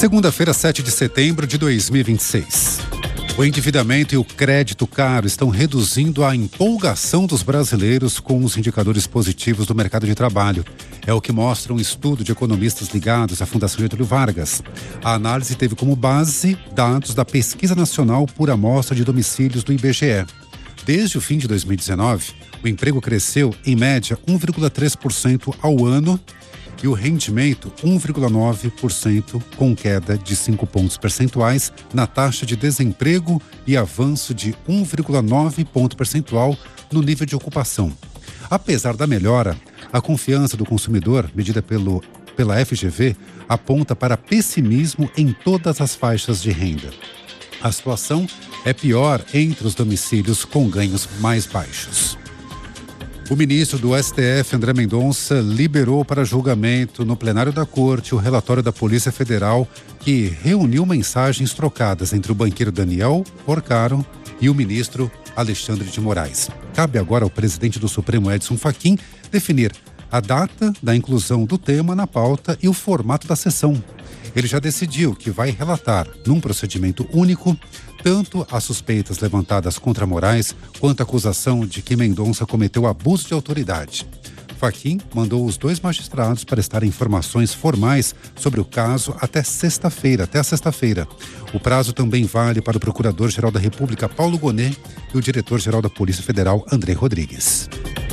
Segunda-feira, 7 de setembro de 2026. O endividamento e o crédito caro estão reduzindo a empolgação dos brasileiros com os indicadores positivos do mercado de trabalho. É o que mostra um estudo de economistas ligados à Fundação Getúlio Vargas. A análise teve como base dados da Pesquisa Nacional por Amostra de Domicílios do IBGE. Desde o fim de 2019, o emprego cresceu, em média, 1,3% ao ano e o rendimento 1,9%, com queda de 5 pontos percentuais na taxa de desemprego e avanço de 1,9 ponto percentual no nível de ocupação. Apesar da melhora, a confiança do consumidor, medida pela FGV, aponta para pessimismo em todas as faixas de renda. A situação é pior entre os domicílios com ganhos mais baixos. O ministro do STF, André Mendonça, liberou para julgamento no plenário da Corte o relatório da Polícia Federal que reuniu mensagens trocadas entre o banqueiro Daniel Porcaro e o ministro Alexandre de Moraes. Cabe agora ao presidente do Supremo, Edson Fachin, definir a data da inclusão do tema na pauta e o formato da sessão. Ele já decidiu que vai relatar, num procedimento único, tanto as suspeitas levantadas contra Moraes quanto a acusação de que Mendonça cometeu abuso de autoridade. Fachin mandou os dois magistrados prestarem informações formais sobre o caso até a sexta-feira. O prazo também vale para o Procurador-Geral da República, Paulo Gonet, e o Diretor-Geral da Polícia Federal, André Rodrigues.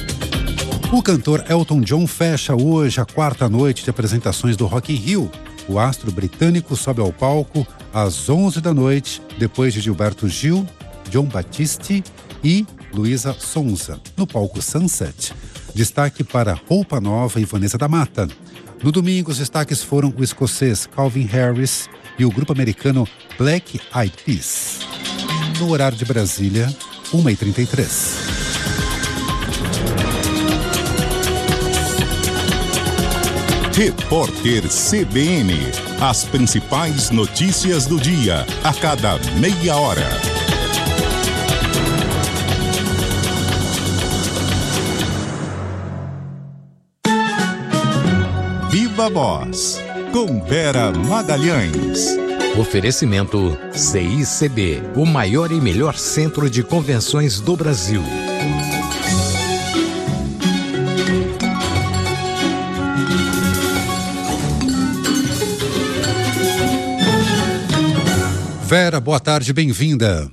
O cantor Elton John fecha hoje a quarta noite de apresentações do Rock in Rio. O astro britânico sobe ao palco às 11 da noite, depois de Gilberto Gil, John Batiste e Luísa Sonza, no palco Sunset. Destaque para Roupa Nova e Vanessa da Mata. No domingo, os destaques foram o escocês Calvin Harris e o grupo americano Black Eyed Peas. No horário de Brasília, 1h33. Repórter CBN. As principais notícias do dia, a cada meia hora. Viva Voz, com Vera Magalhães. Oferecimento CICB, o maior e melhor centro de convenções do Brasil. Vera, boa tarde, bem-vinda.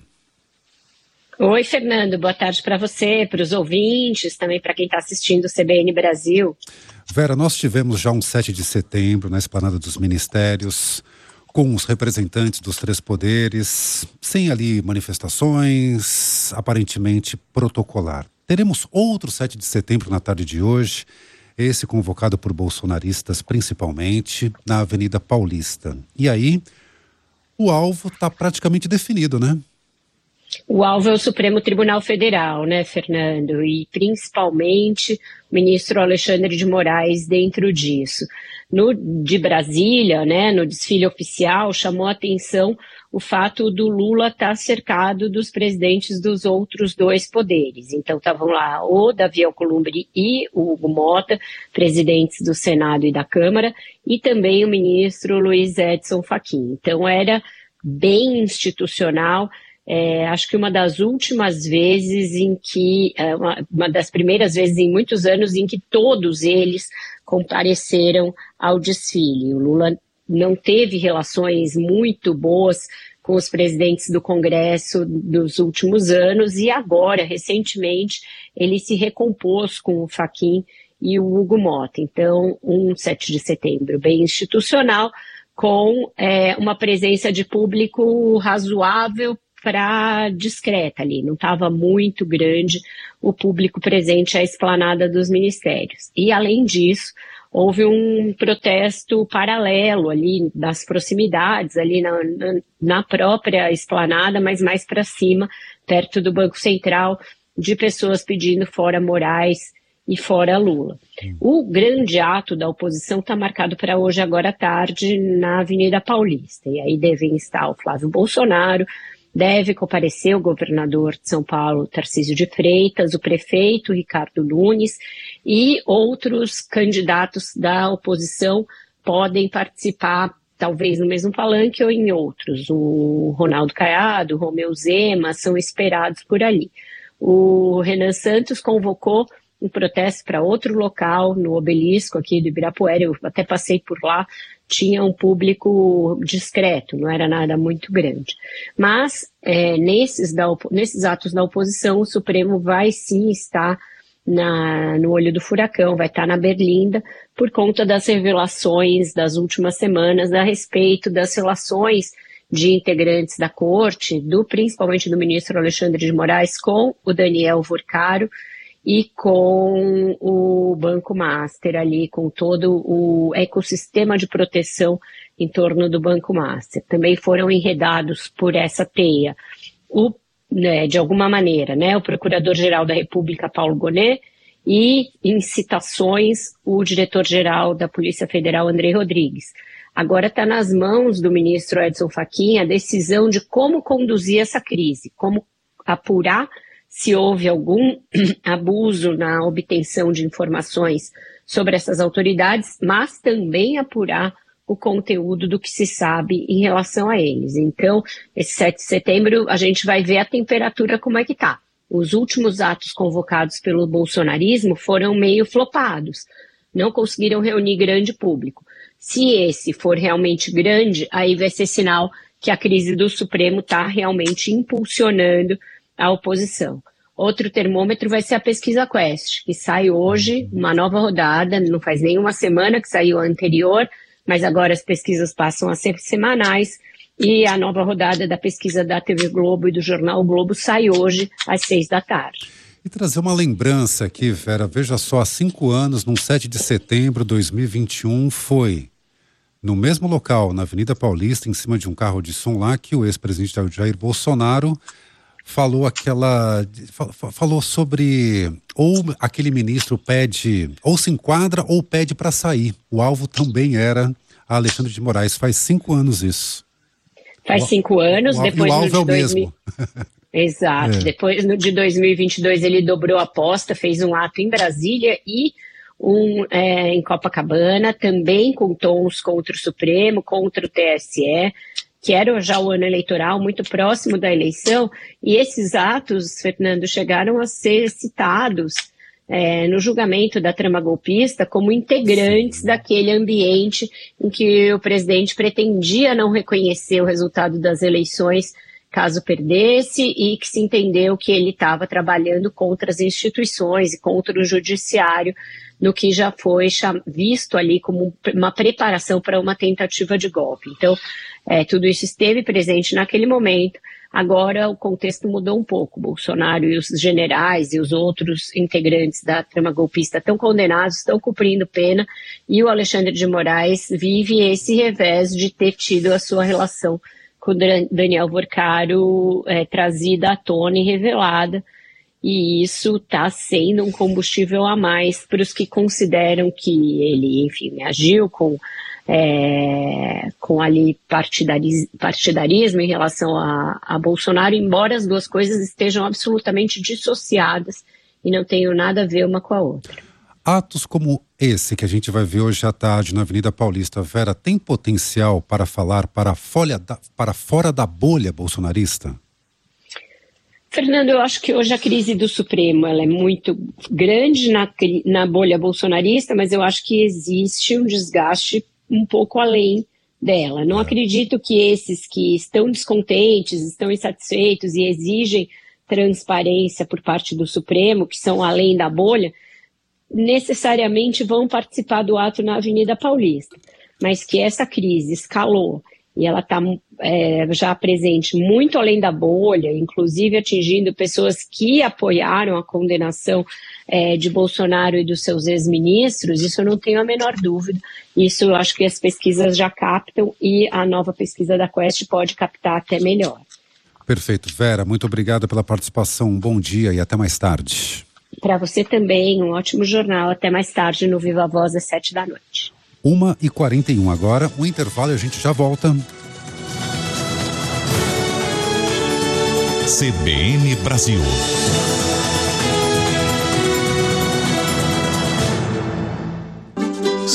Oi, Fernando, boa tarde para você, para os ouvintes, também para quem está assistindo o CBN Brasil. Vera, nós tivemos já um 7 de setembro na Esplanada dos Ministérios, com os representantes dos três poderes, sem ali manifestações, aparentemente protocolar. Teremos outro 7 de setembro na tarde de hoje, esse convocado por bolsonaristas principalmente, na Avenida Paulista. E aí, o alvo está praticamente definido, né? O alvo é o Supremo Tribunal Federal, né, Fernando? E principalmente o ministro Alexandre de Moraes dentro disso. De Brasília, né, no desfile oficial, chamou a atenção o fato do Lula estar cercado dos presidentes dos outros dois poderes. Então estavam lá o Davi Alcolumbre e o Hugo Mota, presidentes do Senado e da Câmara, e também o ministro Luiz Edson Fachin. Então era bem institucional. Acho que uma das últimas vezes em que, uma das primeiras vezes em muitos anos em que todos eles compareceram ao desfile. O Lula não teve relações muito boas com os presidentes do Congresso dos últimos anos e agora, recentemente, ele se recompôs com o Fachin e o Hugo Mota. Então, um 7 de setembro bem institucional, com uma presença de público razoável para discreta ali, não estava muito grande o público presente à esplanada dos ministérios. E, além disso, houve um protesto paralelo ali das proximidades, ali na própria esplanada, mas mais para cima, perto do Banco Central, de pessoas pedindo fora Moraes e fora Lula. O grande ato da oposição está marcado para hoje, agora à tarde, na Avenida Paulista. E aí devem estar o Flávio Bolsonaro, deve comparecer o governador de São Paulo, Tarcísio de Freitas, o prefeito Ricardo Nunes e outros candidatos da oposição podem participar talvez no mesmo palanque ou em outros. O Ronaldo Caiado, o Romeu Zema são esperados por ali. O Renan Santos convocou um protesto para outro local, no Obelisco aqui do Ibirapuera, eu até passei por lá, tinha um público discreto, não era nada muito grande. Mas nesses atos da oposição, o Supremo vai sim estar no olho do furacão, vai estar na berlinda, por conta das revelações das últimas semanas a respeito das relações de integrantes da corte, principalmente do ministro Alexandre de Moraes, com o Daniel Vorcaro, e com o Banco Master ali, com todo o ecossistema de proteção em torno do Banco Master. Também foram enredados por essa teia, de alguma maneira, o Procurador-Geral da República, Paulo Gonet, e em citações, o Diretor-Geral da Polícia Federal, André Rodrigues. Agora está nas mãos do ministro Edson Fachin a decisão de como conduzir essa crise, como apurar se houve algum abuso na obtenção de informações sobre essas autoridades, mas também apurar o conteúdo do que se sabe em relação a eles. Então, esse 7 de setembro, a gente vai ver a temperatura como é que está. Os últimos atos convocados pelo bolsonarismo foram meio flopados, não conseguiram reunir grande público. Se esse for realmente grande, aí vai ser sinal que a crise do Supremo está realmente impulsionando a oposição. Outro termômetro vai ser a pesquisa Quest, que sai hoje, uma nova rodada, não faz nem uma semana que saiu a anterior, mas agora as pesquisas passam a ser semanais, e a nova rodada da pesquisa da TV Globo e do Jornal Globo sai hoje às 18h. E trazer uma lembrança aqui, Vera, veja só, há 5 anos, no 7 de setembro de 2021, foi no mesmo local, na Avenida Paulista, em cima de um carro de som lá, que o ex-presidente Jair Bolsonaro falou sobre ou aquele ministro pede, ou se enquadra ou pede para sair. O alvo também era a Alexandre de Moraes. Faz 5 anos isso. Faz 5 anos, depois o alvo no é o mesmo. Exato, depois no de 2022 ele dobrou a aposta, fez um ato em Brasília e em Copacabana, também com tons contra o Supremo, contra o TSE, que era já o ano eleitoral, muito próximo da eleição, e esses atos, Fernando, chegaram a ser citados no julgamento da trama golpista como integrantes daquele ambiente em que o presidente pretendia não reconhecer o resultado das eleições caso perdesse, e que se entendeu que ele estava trabalhando contra as instituições e contra o judiciário, no que já foi visto ali como uma preparação para uma tentativa de golpe. Então, tudo isso esteve presente naquele momento. Agora o contexto mudou um pouco. Bolsonaro e os generais e os outros integrantes da trama golpista estão condenados, estão cumprindo pena, e o Alexandre de Moraes vive esse revés de ter tido a sua relação com o Daniel Vorcaro trazida à tona e revelada. E isso está sendo um combustível a mais para os que consideram que ele, enfim, agiu com ali partidarismo em relação a Bolsonaro, embora as duas coisas estejam absolutamente dissociadas e não tenham nada a ver uma com a outra. Atos como esse que a gente vai ver hoje à tarde na Avenida Paulista, Vera, tem potencial para falar para fora da bolha bolsonarista? Fernando, eu acho que hoje a crise do Supremo ela é muito grande na bolha bolsonarista, mas eu acho que existe um desgaste um pouco além dela. Não acredito que esses que estão descontentes, estão insatisfeitos e exigem transparência por parte do Supremo, que são além da bolha, necessariamente vão participar do ato na Avenida Paulista. Mas que essa crise escalou e ela está já presente muito além da bolha, inclusive atingindo pessoas que apoiaram a condenação de Bolsonaro e dos seus ex-ministros, isso eu não tenho a menor dúvida. Isso eu acho que as pesquisas já captam e a nova pesquisa da Quest pode captar até melhor. Perfeito. Vera, muito obrigado pela participação. Um bom dia e até mais tarde. Para você também, um ótimo jornal. Até mais tarde no Viva Voz às 19h. 1h41 agora, o intervalo e a gente já volta. CBN Brasil.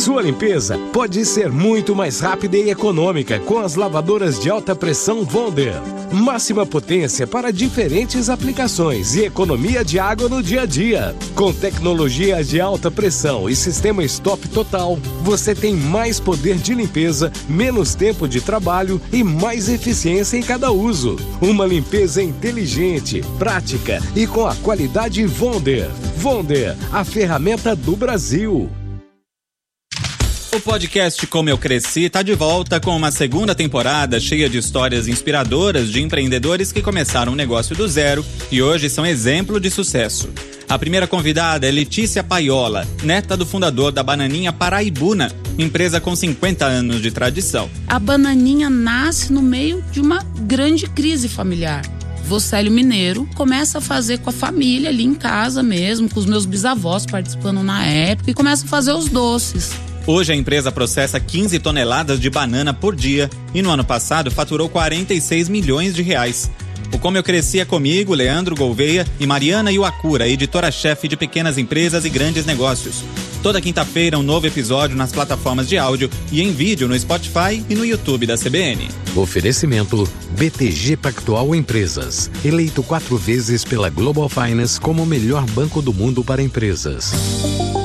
Sua limpeza pode ser muito mais rápida e econômica com as lavadoras de alta pressão Wonder. Máxima potência para diferentes aplicações e economia de água no dia a dia. Com tecnologia de alta pressão e sistema stop total, você tem mais poder de limpeza, menos tempo de trabalho e mais eficiência em cada uso. Uma limpeza inteligente, prática e com a qualidade Wonder. Wonder, a ferramenta do Brasil. O podcast Como Eu Cresci está de volta com uma segunda temporada cheia de histórias inspiradoras de empreendedores que começaram um negócio do zero e hoje são exemplo de sucesso. A primeira convidada é Letícia Paiola, neta do fundador da Bananinha Paraibuna, empresa com 50 anos de tradição. A Bananinha nasce no meio de uma grande crise familiar. Vocélio Mineiro começa a fazer com a família ali em casa mesmo, com os meus bisavós participando na época e começa a fazer os doces. Hoje a empresa processa 15 toneladas de banana por dia e no ano passado faturou 46 milhões de reais. O Como Eu Cresci é comigo, Leandro Gouveia e Mariana Iwakura, editora-chefe de pequenas empresas e grandes negócios. Toda quinta-feira um novo episódio nas plataformas de áudio e em vídeo no Spotify e no YouTube da CBN. Oferecimento BTG Pactual Empresas, eleito 4 vezes pela Global Finance como o melhor banco do mundo para empresas.